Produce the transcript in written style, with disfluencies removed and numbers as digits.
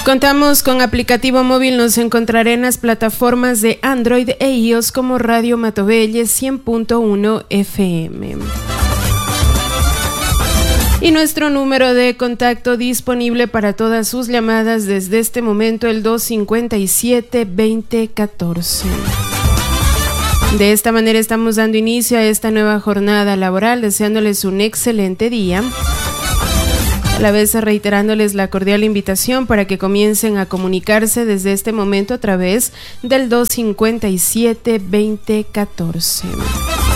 Contamos con aplicativo móvil, nos encontrará en las plataformas de Android e iOS como Radio Matovelle 100.1 FM. Y nuestro número de contacto disponible para todas sus llamadas desde este momento, el 257-2014. De esta manera estamos dando inicio a esta nueva jornada laboral, deseándoles un excelente día. A la vez reiterándoles la cordial invitación para que comiencen a comunicarse desde este momento a través del 257-2014.